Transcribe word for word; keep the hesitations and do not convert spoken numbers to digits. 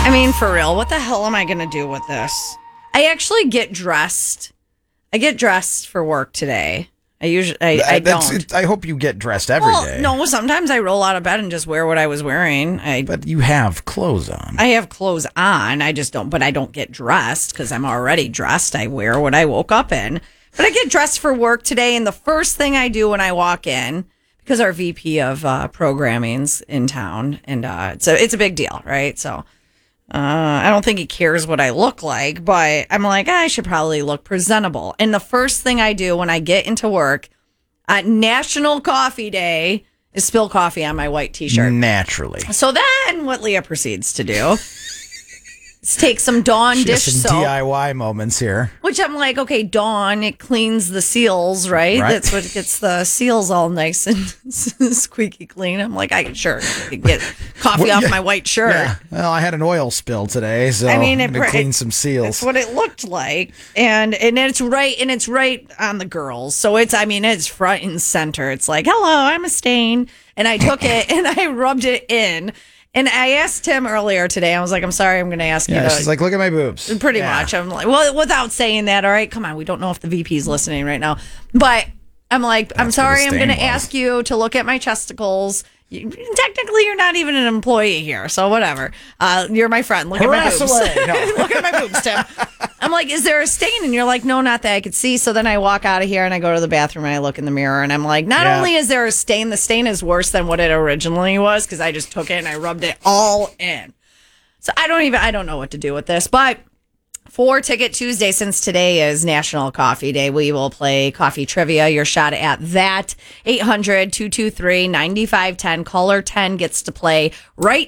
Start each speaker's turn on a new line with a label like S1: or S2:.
S1: I mean, for real, what the hell am I going to do with this? I actually get dressed. I get dressed for work today. I usually, I, I
S2: That's,
S1: don't.
S2: it, I hope you get dressed every
S1: well,
S2: day.
S1: No, sometimes I roll out of bed and just wear what I was wearing. I,
S2: But you have clothes on.
S1: I have clothes on. I just don't, but I don't get dressed because I'm already dressed. I wear what I woke up in. But I get dressed for work today, and the first thing I do when I walk in, because our V P of uh, programming's in town, and uh, it's a it's a big deal, right? So uh, I don't think he cares what I look like, but I'm like, I should probably look presentable. And the first thing I do when I get into work at National Coffee Day is spill coffee on my white T-shirt.
S2: Naturally.
S1: So then what Leah proceeds to do is take some Dawn
S2: She
S1: dish
S2: has some
S1: soap.
S2: D I Y moments here.
S1: Which I'm like, okay, Dawn, it cleans the seals, right?
S2: Right.
S1: That's what gets the seals all nice and squeaky clean. I'm like, I can sure get coffee
S2: Well,
S1: off
S2: yeah.
S1: my white shirt.
S2: Yeah. Well, I had an oil spill today, so
S1: I mean,
S2: I'm
S1: it,
S2: going to clean
S1: it-
S2: some seals.
S1: That's what it looked like, and and it's right, and it's right on the girls. So it's, I mean, it's front and center. It's like, hello, I'm a stain, and I took it and I rubbed it in. And I asked him earlier today. I was like, I'm sorry, I'm going to ask
S2: Yeah,
S1: you to.
S2: she's like, look at my boobs.
S1: Pretty
S2: Yeah.
S1: much. I'm like, well, without saying that, all right, come on. We don't know if the V P's listening right now. But I'm like, I'm
S2: That's what
S1: sorry,
S2: the
S1: I'm going to
S2: stain was.
S1: ask you to look at my chesticles. You, technically, you're not even an employee here, so whatever. Uh, you're my friend. Look
S2: Harass
S1: at my boobs.
S2: away. No.
S1: Look at my boobs, Tim. I'm like, is there a stain? And you're like, no, not that I could see. So then I walk out of here and I go to the bathroom and I look in the mirror and I'm like, not
S2: Yeah.
S1: only is there a stain, the stain is worse than what it originally was because I just took it and I rubbed it all in. So I don't even, I don't know what to do with this, but for Ticket Tuesday, since today is National Coffee Day, we will play coffee trivia. Your shot at that. eight hundred, two two three, nine five one zero. Caller ten gets to play right